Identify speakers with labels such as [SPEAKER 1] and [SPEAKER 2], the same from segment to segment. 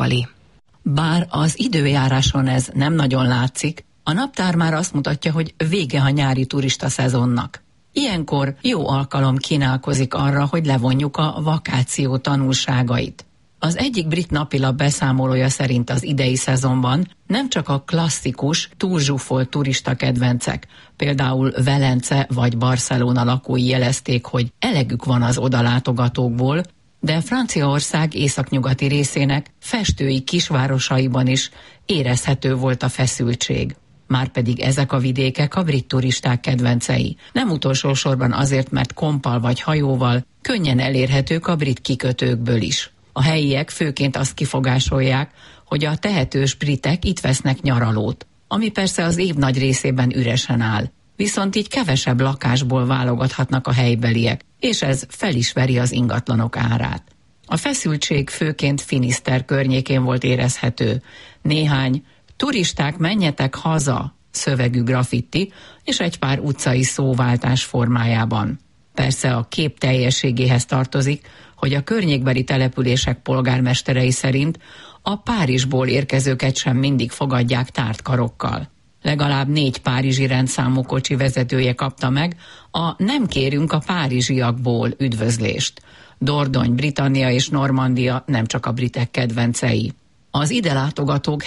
[SPEAKER 1] Bár az időjáráson ez nem nagyon látszik, a naptár már azt mutatja, hogy vége a nyári turista szezonnak. Ilyenkor jó alkalom kínálkozik arra, hogy levonjuk a vakáció tanulságait. Az egyik brit napilap beszámolója szerint az idei szezonban nem csak a klasszikus, túlzsúfolt turista kedvencek, például Velence vagy Barcelona lakói jelezték, hogy elegük van az odalátogatókból, de Franciaország északnyugati részének festői kisvárosaiban is érezhető volt a feszültség. Márpedig ezek a vidékek a brit turisták kedvencei. Nem utolsó sorban azért, mert kompal vagy hajóval könnyen elérhetők a brit kikötőkből is. A helyiek főként azt kifogásolják, hogy a tehetős britek itt vesznek nyaralót, ami persze az év nagy részében üresen áll. Viszont így kevesebb lakásból válogathatnak a helybeliek, és ez fel is veri az ingatlanok árát. A feszültség főként Finiszter környékén volt érezhető. Néhány "turisták, menjetek haza" szövegű graffiti és egy pár utcai szóváltás formájában. Persze a kép teljességéhez tartozik, hogy a környékbeli települések polgármesterei szerint a Párizsból érkezőket sem mindig fogadják tárt karokkal. Legalább 4 párizsi rendszámú kocsi vezetője kapta meg a "nem kérünk a párizsiakból" üdvözlést. Dordogne, Britannia és Normandia nem csak a britek kedvencei. Az ide látogatók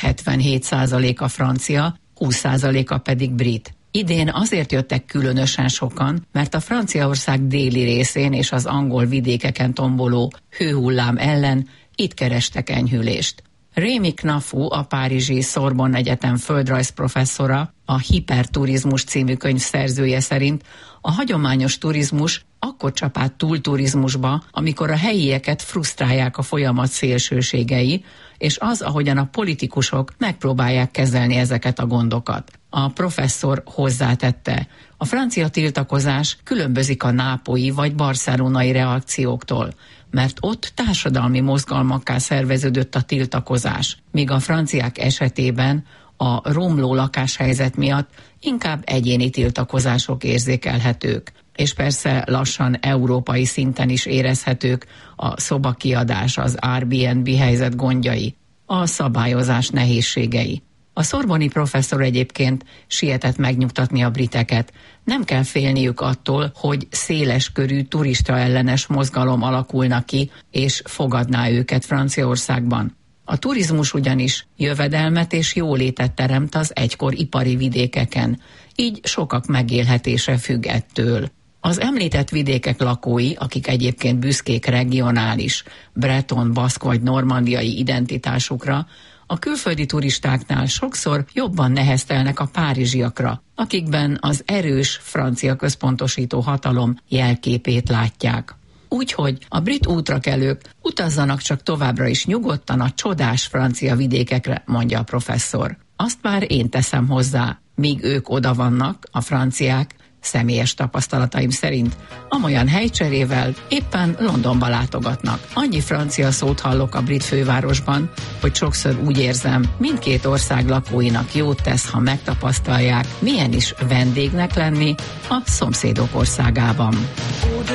[SPEAKER 1] 77%-a francia, 20%-a pedig brit. Idén azért jöttek különösen sokan, mert a Franciaország déli részén és az angol vidékeken tomboló hőhullám ellen itt kerestek enyhülést. Rémi Knafu, a párizsi Sorbonne Egyetem földrajzprofesszora, a Hiperturizmus című könyv szerzője szerint a hagyományos turizmus akkor csap át túlturizmusba, amikor a helyieket frusztrálják a folyamat szélsőségei, és az, ahogyan a politikusok megpróbálják kezelni ezeket a gondokat. A professzor hozzátette, a francia tiltakozás különbözik a nápolyi vagy barcelonai reakcióktól, mert ott társadalmi mozgalmakká szerveződött a tiltakozás, míg a franciák esetében a romló lakáshelyzet miatt inkább egyéni tiltakozások érzékelhetők, és persze lassan európai szinten is érezhetők a szobakiadás, az Airbnb helyzet gondjai, a szabályozás nehézségei. A szorboni professzor egyébként sietett megnyugtatni a briteket. Nem kell félniük attól, hogy széleskörű turista ellenes mozgalom alakulna ki, és fogadná őket Franciaországban. A turizmus ugyanis jövedelmet és jólétet teremt az egykor ipari vidékeken, így sokak megélhetése függ ettől. Az említett vidékek lakói, akik egyébként büszkék regionális, breton, baszk vagy normandiai identitásukra, a külföldi turistáknál sokszor jobban neheztelnek a párizsiakra, akikben az erős francia központosító hatalom jelképét látják. Úgyhogy a brit útrakelők utazzanak csak továbbra is nyugodtan a csodás francia vidékekre, mondja a professzor. Azt már én teszem hozzá, míg ők oda vannak, a franciák, személyes tapasztalataim szerint amolyan helycserével éppen Londonba látogatnak. Annyi francia szót hallok a brit fővárosban, hogy sokszor úgy érzem, mindkét ország lakóinak jót tesz, ha megtapasztalják, milyen is vendégnek lenni a szomszédok országában.